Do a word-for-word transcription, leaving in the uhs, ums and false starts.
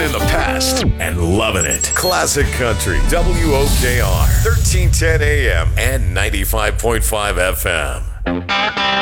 in the past and loving it. Classic Country, W O K R, thirteen ten A M and ninety-five point five F M.